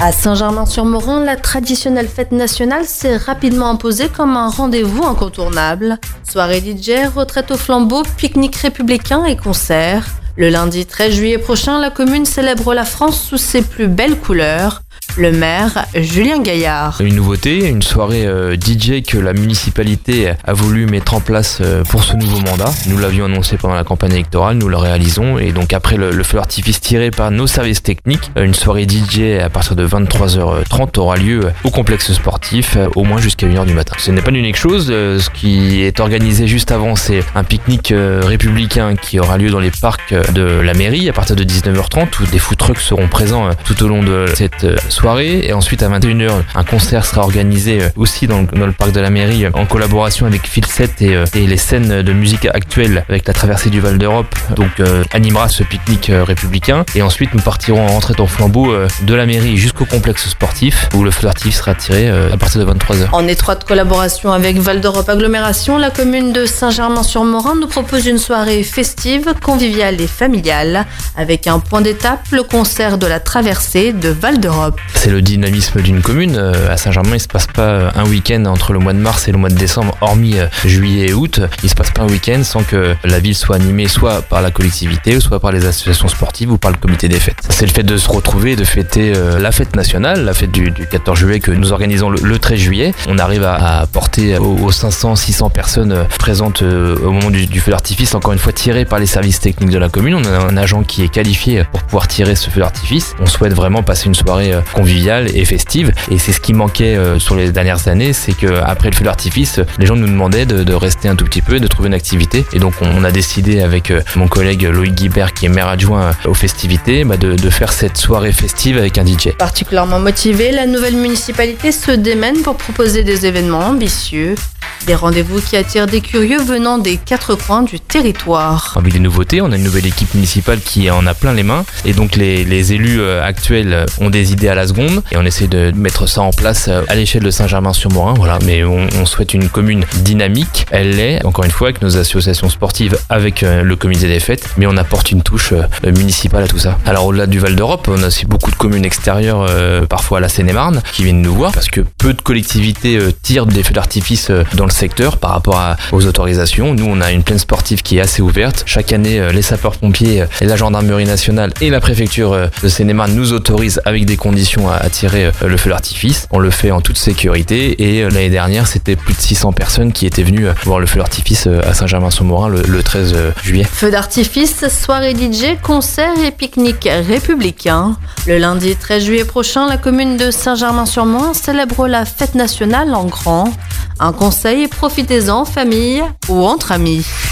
À Saint-Germain-sur-Morin, la traditionnelle fête nationale s'est rapidement imposée comme un rendez-vous incontournable. Soirée DJ, retraite au flambeau, pique-nique républicain et concerts. Le lundi 13 juillet prochain, la commune célèbre la France sous ses plus belles couleurs. Le maire, Julien Gaillard. Une nouveauté, une soirée DJ que la municipalité a voulu mettre en place pour ce nouveau mandat. Nous l'avions annoncé pendant la campagne électorale, nous le réalisons. Et donc après le feu d'artifice tiré par nos services techniques, une soirée DJ à partir de 23h30 aura lieu au complexe sportif, au moins jusqu'à 1h du matin. Ce n'est pas l'unique chose. Ce qui est organisé juste avant, c'est un pique-nique républicain qui aura lieu dans les parcs de la mairie à partir de 19h30 où des food trucks seront présents tout au long de cette soirée. Et ensuite à 21h, un concert sera organisé aussi dans le parc de la mairie en collaboration avec Phil 7 et les scènes de musique actuelle avec la traversée du Val d'Europe. Donc animera ce pique-nique républicain. Et ensuite nous partirons en retraite en flambeau de la mairie jusqu'au complexe sportif où le feu d'artifice sera tiré à partir de 23h. En étroite collaboration avec Val d'Europe Agglomération, la commune de Saint-Germain-sur-Morin nous propose une soirée festive, conviviale et familiale avec un point d'étape, le concert de la traversée de Val d'Europe. C'est le dynamisme d'une commune. À Saint-Germain, il se passe pas un week-end entre le mois de mars et le mois de décembre, hormis juillet et août. Il se passe pas un week-end sans que la ville soit animée soit par la collectivité, soit par les associations sportives ou par le comité des fêtes. C'est le fait de se retrouver, de fêter la fête nationale, la fête du 14 juillet que nous organisons le 13 juillet. On arrive à porter aux 500-600 personnes présentes au moment du feu d'artifice, encore une fois tiré par les services techniques de la commune. On a un agent qui est qualifié pour pouvoir tirer ce feu d'artifice. On souhaite vraiment passer une soirée conviviale et festive, et c'est ce qui manquait sur les dernières années, c'est que après le feu d'artifice, les gens nous demandaient de rester un tout petit peu, de trouver une activité, et donc on a décidé avec mon collègue Loïc Guibert qui est maire adjoint aux festivités de faire cette soirée festive avec un DJ. Particulièrement motivée, la nouvelle municipalité se démène pour proposer des événements ambitieux. Des rendez-vous qui attirent des curieux venant des quatre coins du territoire. Avec des nouveautés, on a une nouvelle équipe municipale qui en a plein les mains, et donc les élus actuels ont des idées à la seconde et on essaie de mettre ça en place à l'échelle de Saint-Germain-sur-Morin. Voilà, mais on souhaite une commune dynamique. Elle l'est, encore une fois, avec nos associations sportives, avec le comité des fêtes, mais on apporte une touche municipale à tout ça. Alors au-delà du Val d'Europe, on a aussi beaucoup de communes extérieures, parfois à la Seine-et-Marne, qui viennent nous voir parce que peu de collectivités tirent des feux d'artifice dans le secteur par rapport aux autorisations. Nous, on a une plaine sportive qui est assez ouverte. Chaque année, les sapeurs-pompiers, et la gendarmerie nationale et la préfecture de Seine-et-Marne nous autorisent avec des conditions à tirer le feu d'artifice. On le fait en toute sécurité, et l'année dernière, c'était plus de 600 personnes qui étaient venues voir le feu d'artifice à Saint-Germain-sur-Morin le 13 juillet. Feu d'artifice, soirée DJ, concert et pique-nique républicain. Le lundi 13 juillet prochain, la commune de Saint-Germain-sur-Morin célèbre la fête nationale en grand. Un conseil, profitez-en, famille ou entre amis.